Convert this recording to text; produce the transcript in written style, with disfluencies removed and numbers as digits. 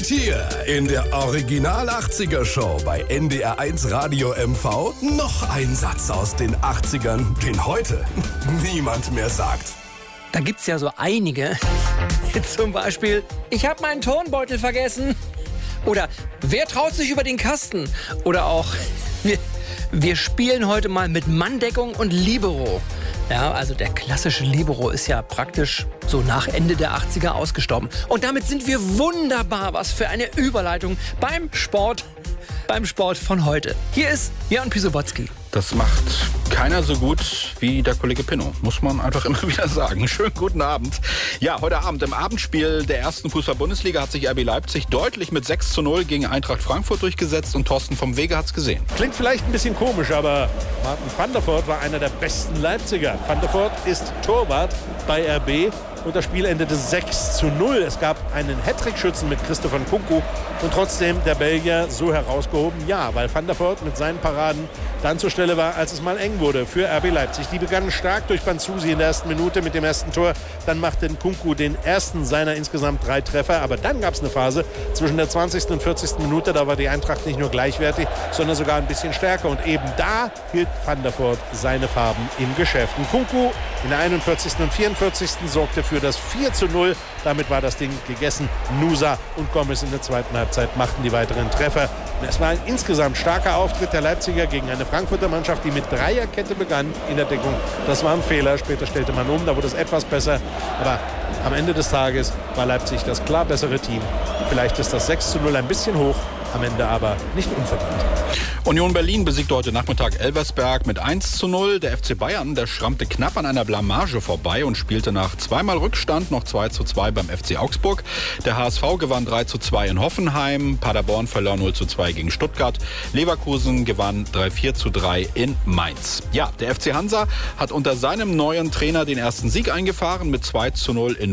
Und hier in der Original 80er Show bei NDR1 Radio MV noch ein Satz aus den 80ern, den heute niemand mehr sagt. Da gibt's ja so einige. Zum Beispiel, ich habe meinen Turnbeutel vergessen. Oder wer traut sich über den Kasten? Oder auch, wir spielen heute mal mit Manndeckung und Libero. Ja, also der klassische Libero ist ja praktisch so nach Ende der 80er ausgestorben. Und damit sind wir wunderbar, was für eine Überleitung beim Sport von heute. Hier ist Jörn Pisowotzki. Das macht keiner so gut wie der Kollege Pinnow, muss man einfach immer wieder sagen. Schönen guten Abend. Ja, heute Abend im Abendspiel der ersten Fußball-Bundesliga hat sich RB Leipzig deutlich mit 6:0 gegen Eintracht Frankfurt durchgesetzt und Thorsten vom Wege hat's gesehen. Klingt vielleicht ein bisschen komisch, aber Martin van der Voort war einer der besten Leipziger. Van der Voort ist Torwart bei RB. Und das Spiel endete 6:0. Es gab einen Hattrick-Schützen mit Christopher Nkunku und trotzdem der Belgier so herausgehoben. Ja, weil Van der Voort mit seinen Paraden dann zur Stelle war, als es mal eng wurde für RB Leipzig. Die begannen stark durch Banzusi in der ersten Minute mit dem ersten Tor. Dann machte Nkunku den ersten seiner insgesamt 3 Treffer. Aber dann gab es eine Phase zwischen der 20. und 40. Minute. Da war die Eintracht nicht nur gleichwertig, sondern sogar ein bisschen stärker. Und eben da hielt Van der Voort seine Farben im Geschäft. Nkunku in der 41. und 44. sorgte für das 4:0. Damit war das Ding gegessen. Nusa und Gomez in der zweiten Halbzeit machten die weiteren Treffer. Es war ein insgesamt starker Auftritt der Leipziger gegen eine Frankfurter Mannschaft, die mit Dreierkette begann in der Deckung. Das war ein Fehler. Später stellte man um, da wurde es etwas besser. Aber am Ende des Tages war Leipzig das klar bessere Team. Vielleicht ist das 6:0 ein bisschen hoch, am Ende aber nicht unverdient. Union Berlin besiegte heute Nachmittag Elversberg mit 1:0. Der FC Bayern, der schrammte knapp an einer Blamage vorbei und spielte nach zweimal Rückstand noch 2:2 beim FC Augsburg. Der HSV gewann 3:2 in Hoffenheim. Paderborn verlor 0:2 gegen Stuttgart. Leverkusen gewann 4:3 in Mainz. Ja, der FC Hansa hat unter seinem neuen Trainer den ersten Sieg eingefahren mit 2:0 in